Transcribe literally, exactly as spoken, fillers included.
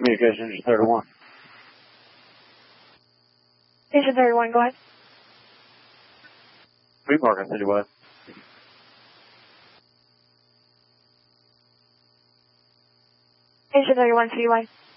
Communication engine thirty-one. Engine thirty-one, go ahead. Speed marker citywide. Engine thirty-one, citywide.